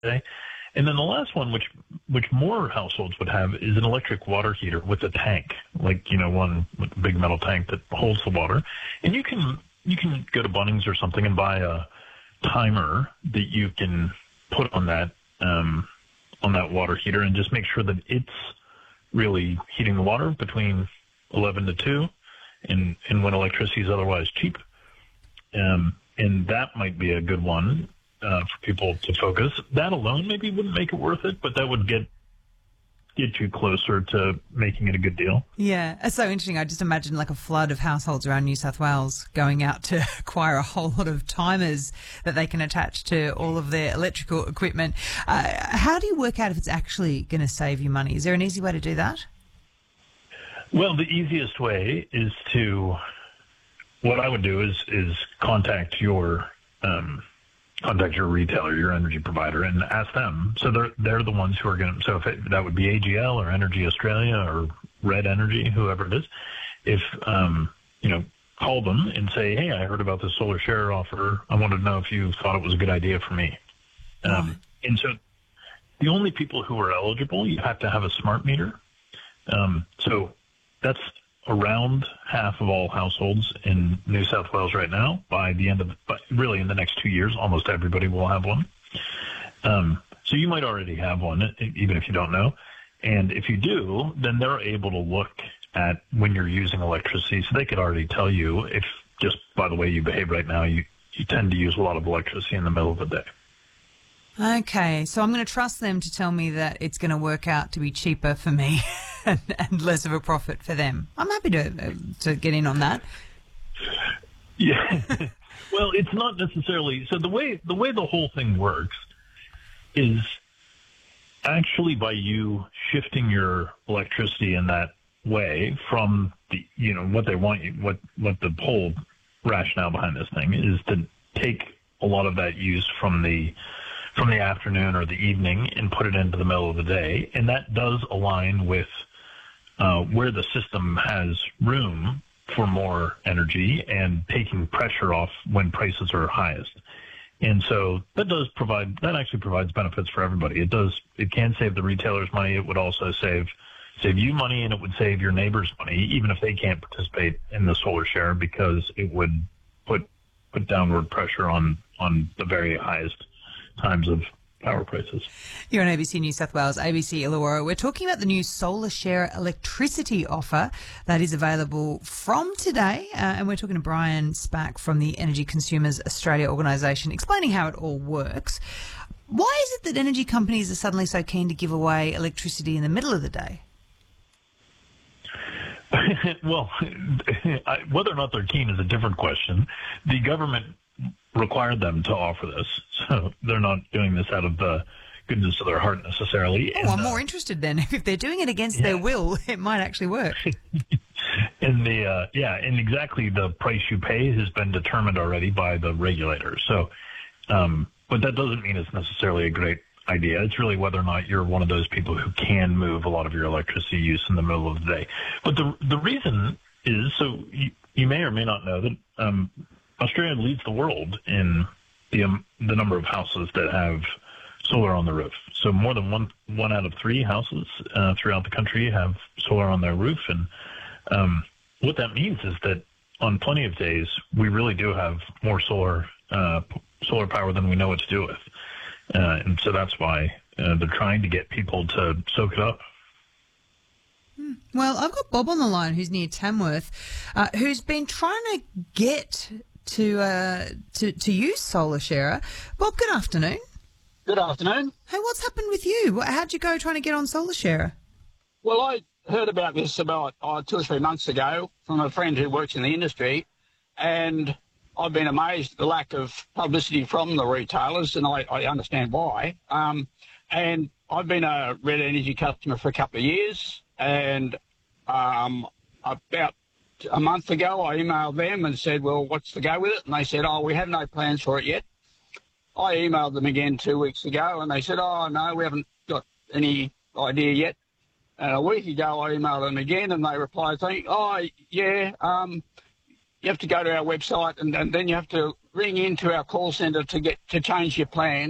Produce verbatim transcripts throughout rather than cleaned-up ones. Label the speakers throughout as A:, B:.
A: day. And then the last one, which which more households would have, is an electric water heater with a tank, like, you know, one with a big metal tank that holds the water. And you can you can go to Bunnings or something and buy a timer that you can put on that um, on that water heater, and just make sure that it's really heating the water between eleven to two, and and when electricity is otherwise cheap. Um, and that might be a good one uh, for people to focus. That alone maybe wouldn't make it worth it, but that would get get you closer to making it a good deal.
B: Yeah, it's so interesting. I just imagine like a flood of households around New South Wales going out to acquire a whole lot of timers that they can attach to all of their electrical equipment. Uh, how do you work out if it's actually going to save you money? Is there an easy way to do that?
A: Well, the easiest way is to, what I would do is is contact your um, contact your retailer, your energy provider, and ask them. So they're they're the ones who are going to. So if it, that would be A G L or Energy Australia or Red Energy, whoever it is. If um, you know, call them and say, hey, I heard about this solar share offer. I wanted to know if you thought it was a good idea for me. Um, and so the only people who are eligible, you have to have a smart meter. Um, so that's around half of all households in New South Wales right now. By the end of, but really in the next two years, almost everybody will have one. Um, so you might already have one, even if you don't know. And if you do, then they're able to look at when you're using electricity. So they could already tell you if, just by the way you behave right now, you, you tend to use a lot of electricity in the middle of the day.
B: Okay, so I'm going to trust them to tell me that it's going to work out to be cheaper for me and, and less of a profit for them. I'm happy to uh, to get in on that.
A: Yeah, well, it's not necessarily so. The way the way the whole thing works is actually by you shifting your electricity in that way from the, you know, what they want you, what what the whole rationale behind this thing is to take a lot of that use from the from the afternoon or the evening and put it into the middle of the day. And that does align with uh, where the system has room for more energy and taking pressure off when prices are highest. And so that does provide, that actually provides benefits for everybody. It does, it can save the retailers money. It would also save, save you money, and it would save your neighbors money, even if they can't participate in the solar share, because it would put, put downward pressure on, on the very highest times of power prices.
B: You're on A B C New South Wales, A B C Illawarra. We're talking about the new Solar Share electricity offer that is available from today. Uh, and we're talking to Brian Spack from the Energy Consumers Australia organisation, explaining how it all works. Why is it that energy companies are suddenly so keen to give away electricity in the middle of the day?
A: Well, whether or not they're keen is a different question. The government required them to offer this, so they're not doing this out of the goodness of their heart necessarily.
B: Oh,
A: and,
B: I'm
A: uh,
B: more interested then. If they're doing it against
A: yeah.
B: their will, it might actually work.
A: and the uh, yeah, and exactly the price you pay has been determined already by the regulator. So, um, but that doesn't mean it's necessarily a great idea. It's really whether or not you're one of those people who can move a lot of your electricity use in the middle of the day. But the the reason is, so you, you may or may not know that um, Australia leads the world in the um, the number of houses that have solar on the roof. So more than one one out of three houses uh, throughout the country have solar on their roof. And um, what that means is that on plenty of days, we really do have more solar uh, solar power than we know what to do with. Uh, and so that's why uh, they're trying to get people to soak it up.
B: Well, I've got Bob on the line, who's near Tamworth, uh, who's been trying to get to uh, to to use Solar Sharer. Bob, good afternoon.
C: Good afternoon.
B: Hey, what's happened with you? How'd you go trying to get on Solar Sharer?
C: Well, I heard about this about uh, two or three months ago from a friend who works in the industry, and I've been amazed at the lack of publicity from the retailers, and I, I understand why. Um, and I've been a Red Energy customer for a couple of years, and um, about a month ago I emailed them and said, well, what's the go with it? And they said, oh, we have no plans for it yet. I emailed them again two weeks ago, and they said, oh, no, we haven't got any idea yet. And a week ago I emailed them again, and they replied saying, oh, yeah, um, you have to go to our website, and, and then you have to ring into our call centre to get to change your plan,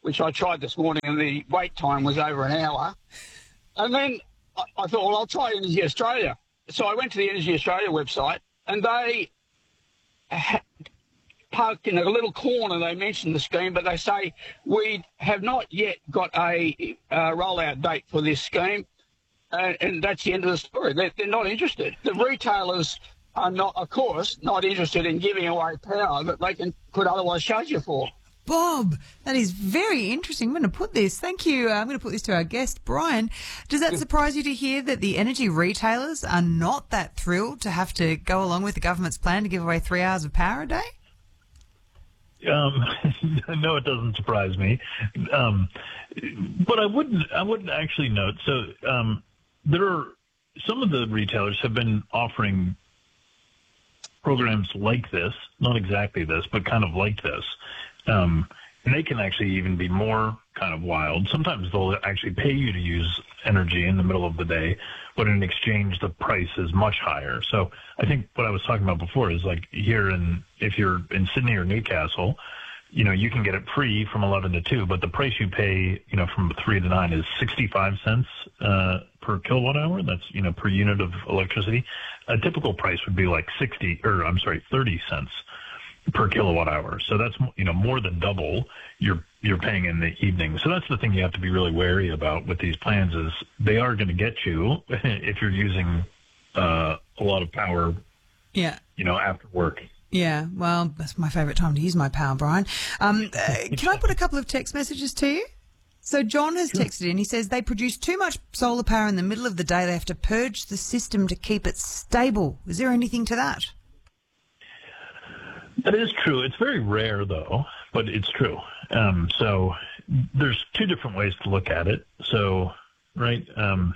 C: which I tried this morning, and the wait time was over an hour. And then I, I thought, well, I'll try Energy Australia. So I went to the Energy Australia website, and they ha- parked in a little corner. They mentioned the scheme, but they say we have not yet got a uh, rollout date for this scheme, and, and that's the end of the story. They're, they're not interested. The retailers are not, of course, not interested in giving away power that they can could otherwise charge you for.
B: Bob, that is very interesting. I'm going to put this. Thank you. Uh, I'm going to put this to our guest, Brian. Does that surprise you to hear that the energy retailers are not that thrilled to have to go along with the government's plan to give away three hours of power a day?
A: Um, no, it doesn't surprise me. Um, but I wouldn't. I wouldn't actually note. So um, there are some of the retailers have been offering programs like this, not exactly this, but kind of like this. Um, and they can actually even be more kind of wild. Sometimes they'll actually pay you to use energy in the middle of the day, but in exchange, the price is much higher. So I think what I was talking about before is like here in, if you're in Sydney or Newcastle, you know, you can get it free from eleven to two, but the price you pay, you know, from three to nine is sixty-five cents uh, per kilowatt hour. That's, you know, per unit of electricity. A typical price would be like sixty, or I'm sorry, thirty cents per kilowatt hour. So that's, you know, more than double you're you're paying in the evening. So that's the thing you have to be really wary about with these plans is they are going to get you if you're using uh, a lot of power,
B: Yeah.
A: you know, after work.
B: Yeah, well, that's my favourite time to use my power, Brian. Um, uh, can I put a couple of text messages to you? So John has
A: Sure.
B: texted in. He says they produce too much solar power in the middle of the day. They have to purge the system to keep it stable. Is there anything to that?
A: That is true. It's very rare, though, but it's true. Um, so there's two different ways to look at it. So, right, um,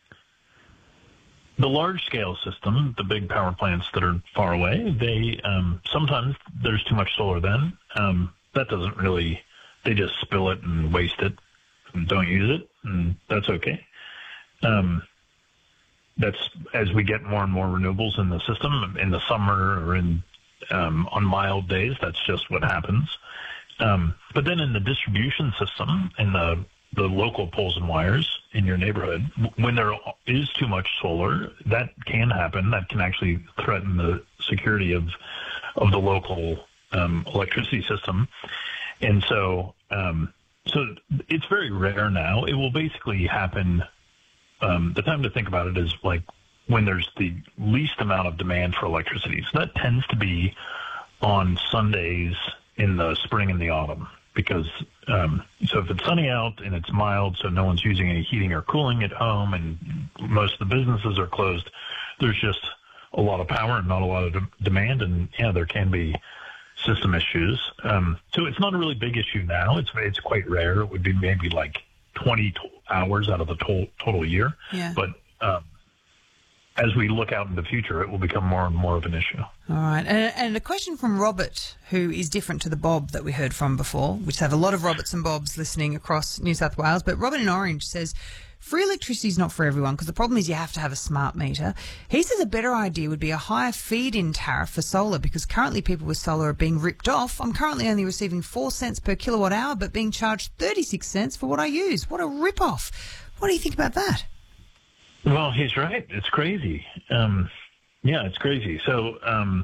A: the large-scale system, the big power plants that are far away, they um, sometimes there's too much solar then. Um, that doesn't really, they just spill it and waste it and don't use it, and that's okay. Um, that's as we get more and more renewables in the system in the summer or in Um, on mild days, that's just what happens. Um, but then in the distribution system, in the, the local poles and wires in your neighborhood, when there is too much solar, that can happen. That can actually threaten the security of of the local um, electricity system. And so, um, so it's very rare now. It will basically happen. Um, the time to think about it is like when there's the least amount of demand for electricity. So that tends to be on Sundays in the spring and the autumn because, um, so if it's sunny out and it's mild, so no one's using any heating or cooling at home and most of the businesses are closed, there's just a lot of power and not a lot of de- demand. And yeah, there can be system issues. Um, so it's not a really big issue now. It's, it's quite rare. It would be maybe like twenty to- hours out of the to- total year.
B: Yeah.
A: But, um, as we look out in the future, it will become more and more of an issue.
B: All right. And, and a question from Robert, who is different to the Bob that we heard from before. We have a lot of Roberts and Bobs listening across New South Wales. But Robert in Orange says, free electricity is not for everyone because the problem is you have to have a smart meter. He says a better idea would be a higher feed-in tariff for solar because currently people with solar are being ripped off. I'm currently only receiving four cents per kilowatt hour but being charged thirty-six cents for what I use. What a rip-off. What do you think about that?
A: Well, he's right. It's crazy. Um, yeah, it's crazy. So, um,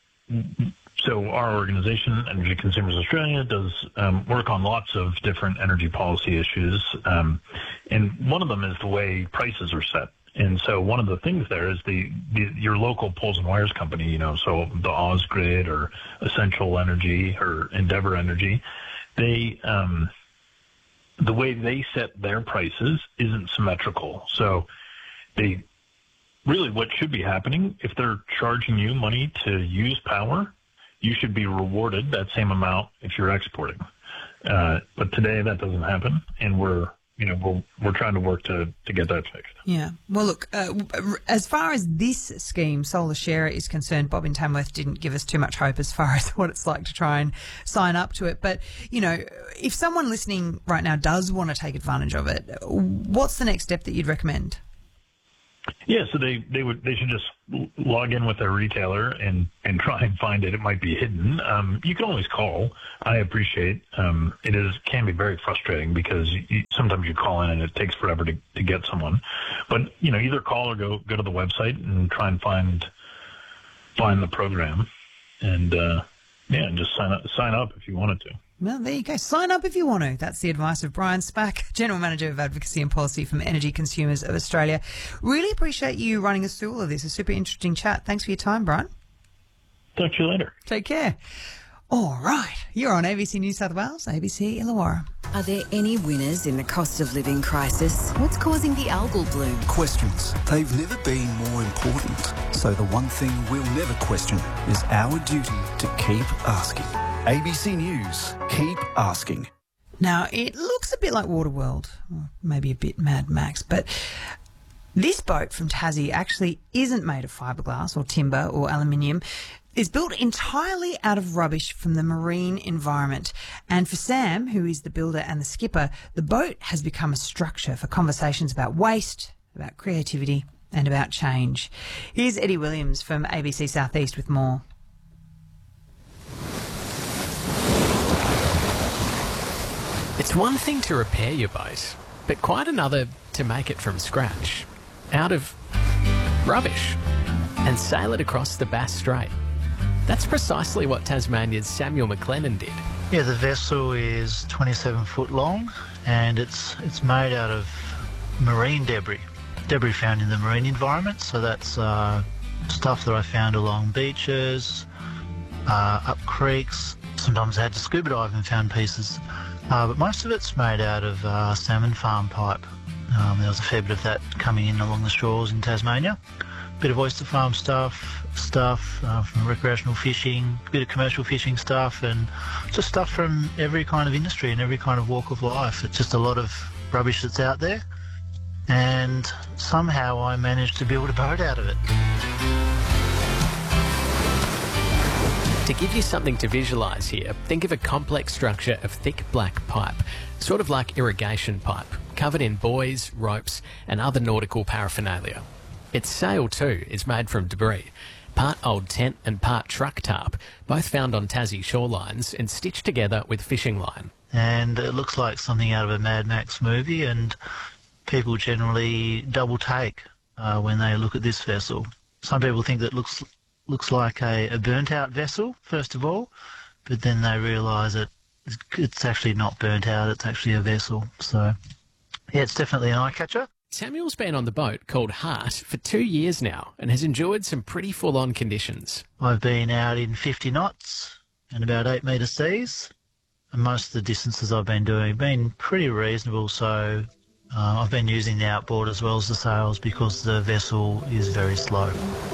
A: so our organization, Energy Consumers Australia, does um, work on lots of different energy policy issues, um, and one of them is the way prices are set. And so, one of the things there is the, the your local poles and wires company. You know, so the Ausgrid or Essential Energy or Endeavour Energy, they um, the way they set their prices isn't symmetrical. So they really, what should be happening, if they're charging you money to use power, you should be rewarded that same amount if you're exporting. Uh, but today that doesn't happen, and we're, you know, we're, we're trying to work to, to get that fixed.
B: Yeah. Well, look, uh, as far as this scheme, Solar Share, is concerned, Bob in Tamworth didn't give us too much hope as far as what it's like to try and sign up to it. But, you know, if someone listening right now does want to take advantage of it, what's the next step that you'd recommend?
A: Yeah, so they, they would they should just log in with their retailer and, and try and find it. It might be hidden. Um, you can always call. I appreciate um, it is can be very frustrating because you, sometimes you call in and it takes forever to, to get someone. But you know, either call or go go to the website and try and find find the program, and uh, yeah, and just sign up sign up if you wanted to.
B: Well, there you go. Sign up if you want to. That's the advice of Brian Spack, General Manager of Advocacy and Policy from Energy Consumers of Australia. Really appreciate you running us through all of this. A super interesting chat. Thanks for your time, Brian.
A: Talk to you later.
B: Take care. All right. You're on A B C New South Wales, A B C Illawarra.
D: Are there any winners in the cost of living crisis? What's causing the algal bloom?
E: Questions. They've never been more important. So the one thing we'll never question is our duty to keep asking. A B C News, keep asking.
B: Now, it looks a bit like Waterworld, or maybe a bit Mad Max, but this boat from Tassie actually isn't made of fiberglass or timber or aluminium. It's built entirely out of rubbish from the marine environment. And for Sam, who is the builder and the skipper, the boat has become a structure for conversations about waste, about creativity, and about change. Here's Eddie Williams from A B C Southeast with more.
F: It's one thing to repair your boat, but quite another to make it from scratch, out of rubbish, and sail it across the Bass Strait. That's precisely what Tasmania's Samuel McLennan did.
G: Yeah, the vessel is twenty-seven foot long, and it's it's made out of marine debris, debris found in the marine environment. So that's uh, stuff that I found along beaches, uh, up creeks. Sometimes I had to scuba dive and found pieces. Uh, but most of it's made out of uh, salmon farm pipe. Um, there was a fair bit of that coming in along the shores in Tasmania. Bit of oyster farm stuff, stuff uh, from recreational fishing, bit of commercial fishing stuff, and just stuff from every kind of industry and every kind of walk of life. It's just a lot of rubbish that's out there, and somehow I managed to build a boat out of it.
F: To give you something to visualise here, think of a complex structure of thick black pipe, sort of like irrigation pipe, covered in buoys, ropes and other nautical paraphernalia. Its sail too is made from debris, part old tent and part truck tarp, both found on Tassie shorelines and stitched together with fishing line.
G: And it looks like something out of a Mad Max movie, and people generally double take uh, when they look at this vessel. Some people think that it looks looks like a, a burnt out vessel, first of all, but then they realise that it's actually not burnt out, it's actually a vessel. So, yeah, it's definitely an eye catcher.
F: Samuel's been on the boat called Heart for two years now and has enjoyed some pretty full-on conditions.
G: I've been out in fifty knots and about eight metre seas, and most of the distances I've been doing have been pretty reasonable, so uh, I've been using the outboard as well as the sails because the vessel is very slow.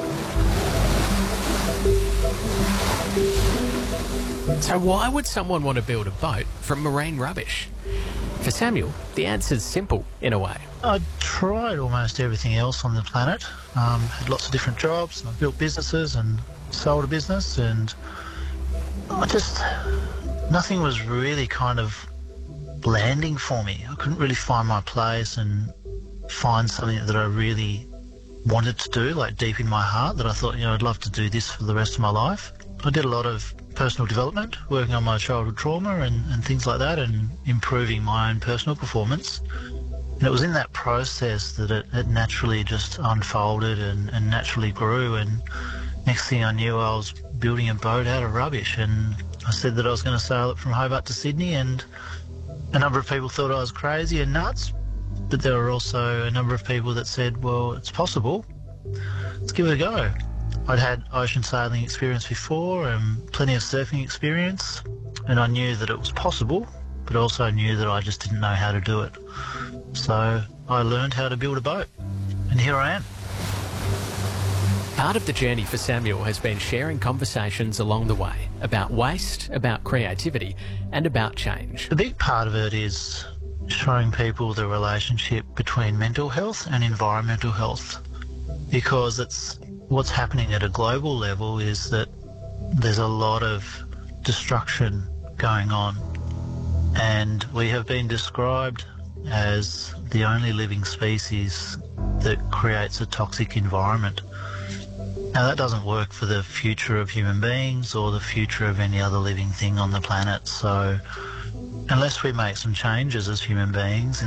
F: So why would someone want to build a boat from marine rubbish? For Samuel, the answer's simple, in a way.
G: I tried almost everything else on the planet. Um, had lots of different jobs, and I built businesses and sold a business, and I just, nothing was really kind of landing for me. I couldn't really find my place and find something that I really wanted to do, like deep in my heart, that I thought, you know, I'd love to do this for the rest of my life. I did a lot of personal development, working on my childhood trauma and, and things like that, and improving my own personal performance. And it was in that process that it, it naturally just unfolded and, and naturally grew, and next thing I knew I was building a boat out of rubbish, and I said that I was going to sail it from Hobart to Sydney, and a number of people thought I was crazy and nuts, but there were also a number of people that said, well, it's possible, let's give it a go. I'd had ocean sailing experience before and plenty of surfing experience, and I knew that it was possible, but also knew that I just didn't know how to do it. So I learned how to build a boat, and here I am.
F: Part of the journey for Samuel has been sharing conversations along the way about waste, about creativity, and about change.
G: The big part of it is showing people the relationship between mental health and environmental health, because it's what's happening at a global level is that there's a lot of destruction going on, and we have been described as the only living species that creates a toxic environment. Now, that doesn't work for the future of human beings or the future of any other living thing on the planet. So unless we make some changes as human beings